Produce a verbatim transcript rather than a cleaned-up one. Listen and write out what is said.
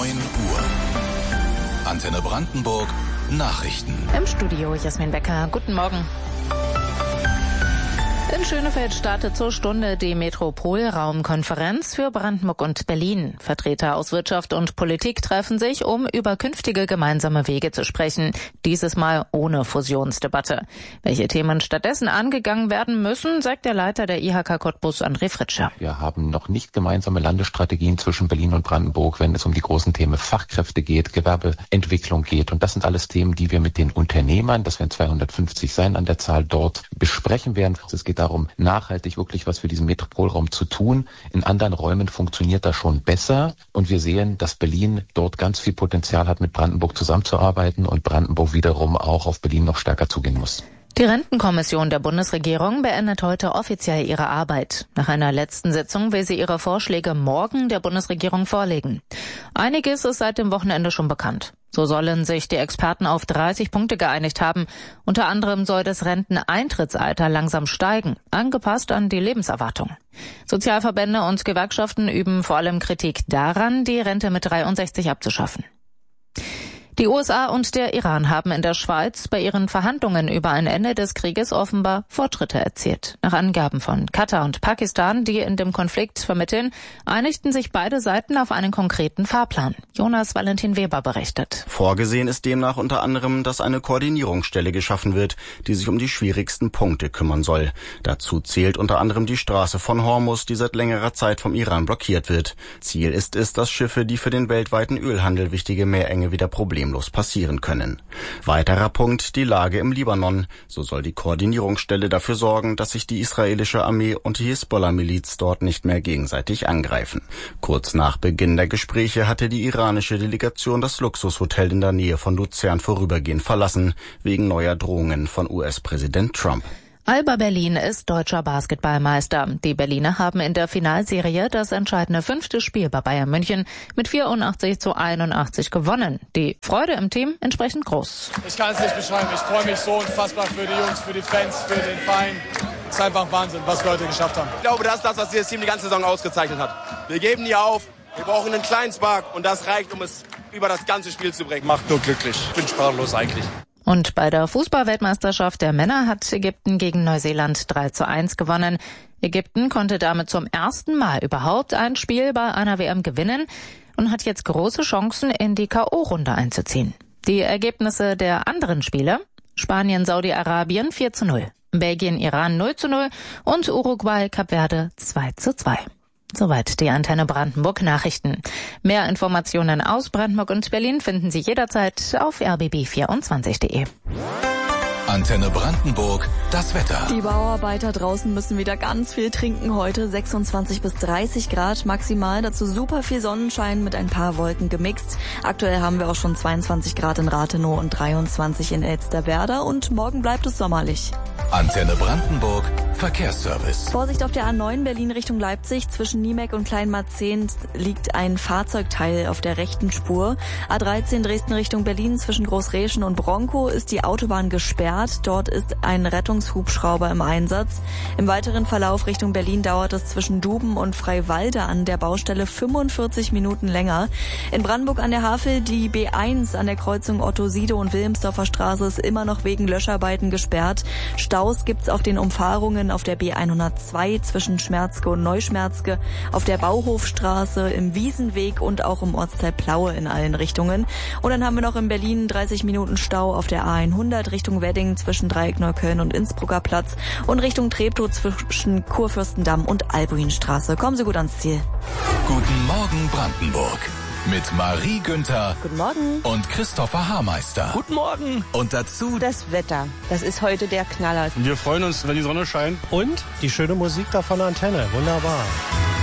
neun Uhr. Antenne Brandenburg Nachrichten. Im Studio Jasmin Becker. Guten Morgen. In Schönefeld startet zur Stunde die Metropolraumkonferenz für Brandenburg und Berlin. Vertreter aus Wirtschaft und Politik treffen sich, um über künftige gemeinsame Wege zu sprechen. Dieses Mal ohne Fusionsdebatte. Welche Themen stattdessen angegangen werden müssen, sagt der Leiter der I H K Cottbus, André Fritsche. Wir haben noch nicht gemeinsame Landesstrategien zwischen Berlin und Brandenburg, wenn es um die großen Themen Fachkräfte geht, Gewerbeentwicklung geht. Und das sind alles Themen, die wir mit den Unternehmern, das werden zweihundertfünfzig sein an der Zahl, dort besprechen werden. Es geht darum, nachhaltig wirklich was für diesen Metropolraum zu tun. In anderen Räumen funktioniert das schon besser. Und wir sehen, dass Berlin dort ganz viel Potenzial hat, mit Brandenburg zusammenzuarbeiten und Brandenburg wiederum auch auf Berlin noch stärker zugehen muss. Die Rentenkommission der Bundesregierung beendet heute offiziell ihre Arbeit. Nach einer letzten Sitzung will sie ihre Vorschläge morgen der Bundesregierung vorlegen. Einiges ist seit dem Wochenende schon bekannt. So sollen sich die Experten auf dreißig Punkte geeinigt haben. Unter anderem soll das Renteneintrittsalter langsam steigen, angepasst an die Lebenserwartung. Sozialverbände und Gewerkschaften üben vor allem Kritik daran, die Rente mit dreiundsechzig abzuschaffen. Die U S A und der Iran haben in der Schweiz bei ihren Verhandlungen über ein Ende des Krieges offenbar Fortschritte erzielt. Nach Angaben von Katar und Pakistan, die in dem Konflikt vermitteln, einigten sich beide Seiten auf einen konkreten Fahrplan. Jonas Valentin Weber berichtet. Vorgesehen ist demnach unter anderem, dass eine Koordinierungsstelle geschaffen wird, die sich um die schwierigsten Punkte kümmern soll. Dazu zählt unter anderem die Straße von Hormuz, die seit längerer Zeit vom Iran blockiert wird. Ziel ist es, dass Schiffe, die für den weltweiten Ölhandel wichtige Meerenge wieder problemlos passieren können. Weiterer Punkt, die Lage im Libanon. So soll die Koordinierungsstelle dafür sorgen, dass sich die israelische Armee und die Hisbollah-Miliz dort nicht mehr gegenseitig angreifen. Kurz nach Beginn der Gespräche hatte die iranische Delegation das Luxushotel in der Nähe von Luzern vorübergehend verlassen, wegen neuer Drohungen von U S-Präsident Trump. Alba Berlin ist deutscher Basketballmeister. Die Berliner haben in der Finalserie das entscheidende fünfte Spiel bei Bayern München mit vierundachtzig zu einundachtzig gewonnen. Die Freude im Team entsprechend groß. Ich kann es nicht beschreiben. Ich freue mich so unfassbar für die Jungs, für die Fans, für den Verein. Es ist einfach Wahnsinn, was wir heute geschafft haben. Ich glaube, das ist das, was dieses Team die ganze Saison ausgezeichnet hat. Wir geben nie auf. Wir brauchen einen kleinen Spark und das reicht, um es über das ganze Spiel zu bringen. Macht nur glücklich. Ich bin sprachlos eigentlich. Und bei der Fußball-Weltmeisterschaft der Männer hat Ägypten gegen Neuseeland drei zu eins gewonnen. Ägypten konnte damit zum ersten Mal überhaupt ein Spiel bei einer W M gewinnen und hat jetzt große Chancen, in die K O-Runde einzuziehen. Die Ergebnisse der anderen Spiele: Spanien, Saudi-Arabien vier zu null, Belgien, Iran null zu null und Uruguay, Kap Verde zwei zu zwei. Soweit die Antenne Brandenburg Nachrichten. Mehr Informationen aus Brandenburg und Berlin finden Sie jederzeit auf r b b vierundzwanzig punkt de. Antenne Brandenburg, das Wetter. Die Bauarbeiter draußen müssen wieder ganz viel trinken heute. sechsundzwanzig bis dreißig Grad maximal. Dazu super viel Sonnenschein mit ein paar Wolken gemixt. Aktuell haben wir auch schon zweiundzwanzig Grad in Rathenow und dreiundzwanzig in Elsterwerda. Und morgen bleibt es sommerlich. Antenne Brandenburg, Verkehrsservice. Vorsicht auf der A neun Berlin Richtung Leipzig. Zwischen Niemeck und Kleinmarzehn liegt ein Fahrzeugteil auf der rechten Spur. A dreizehn Dresden Richtung Berlin zwischen Großräschen und Bronkow ist die Autobahn gesperrt. Dort ist ein Rettungshubschrauber im Einsatz. Im weiteren Verlauf Richtung Berlin dauert es zwischen Duben und Freiwalde an der Baustelle fünfundvierzig Minuten länger. In Brandenburg an der Havel die B eins an der Kreuzung Otto-Siede und Wilhelmsdorfer Straße ist immer noch wegen Löscharbeiten gesperrt. Staus gibt's auf den Umfahrungen auf der B hundertzwei zwischen Schmerzke und Neuschmerzke, auf der Bauhofstraße, im Wiesenweg und auch im Ortsteil Plaue in allen Richtungen. Und dann haben wir noch in Berlin dreißig Minuten Stau auf der A hundert Richtung Wedding zwischen Dreieck Neukölln und Innsbrucker Platz und Richtung Treptow zwischen Kurfürstendamm und Albuinstraße. Kommen Sie gut ans Ziel. Guten Morgen Brandenburg. Mit Marie Günther. Guten Morgen. Und Christopher Haarmeister. Guten Morgen. Und dazu das Wetter. Das ist heute der Knaller. Wir freuen uns, wenn die Sonne scheint. Und die schöne Musik da von der Antenne. Wunderbar.